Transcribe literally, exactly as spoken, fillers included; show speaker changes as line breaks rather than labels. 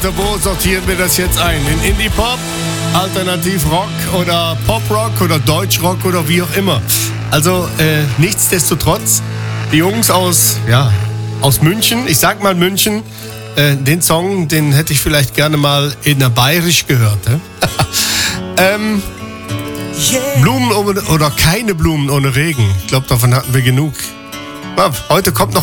Bo sortieren wir das jetzt ein. In Indie-Pop, Alternativ-Rock oder Pop-Rock oder Deutsch-Rock oder wie auch immer. Also äh, nichtsdestotrotz, die Jungs aus, ja, aus München, ich sag mal München, äh, den Song, den hätte ich vielleicht gerne mal in der Bayerisch gehört. Ne? ähm, Blumen ohne, oder keine Blumen ohne Regen. Ich glaube, davon hatten wir genug. Ja, heute kommt noch